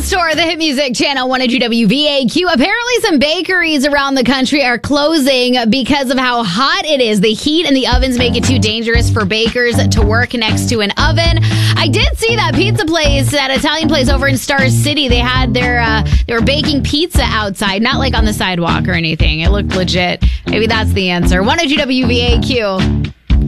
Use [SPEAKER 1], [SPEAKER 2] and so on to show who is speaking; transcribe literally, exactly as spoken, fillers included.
[SPEAKER 1] Store, the hit music channel, one hundred W V A Q. Apparently some bakeries around the country are closing because of how hot it is. The heat in the ovens make it too dangerous for bakers to work next to an oven. I did see that pizza place, that Italian place over in Star City. They had their, uh, they were baking pizza outside, not like on the sidewalk or anything. It looked legit. Maybe that's the answer. one hundred W V A Q.